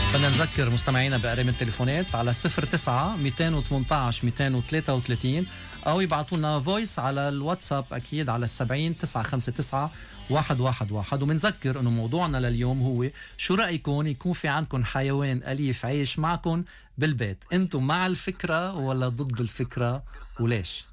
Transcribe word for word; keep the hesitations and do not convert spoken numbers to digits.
بدنا نذكر مستمعينا بأرقام التليفونات على صفر تسعة مئتين وثمانية عشر مئتين وثلاثة وثلاثين أو يبعثوا لنا فويس على الواتساب أكيد على السبعين تسعة خمسة تسعة واحد واحد واحد. ومنذكر إنه موضوعنا لليوم هو شو رأيكم يكون في عندكم حيوان أليف عايش معكم بالبيت؟ أنتم مع الفكرة ولا ضد الفكرة وليش؟